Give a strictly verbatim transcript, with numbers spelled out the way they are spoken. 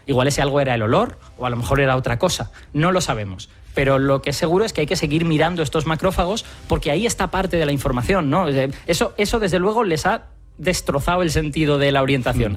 Igual ese algo era el olor o a lo mejor era otra cosa. No lo sabemos. Pero lo que es seguro es que hay que seguir mirando estos macrófagos porque ahí está parte de la información, ¿no? Eso, eso desde luego les ha destrozado el sentido de la orientación.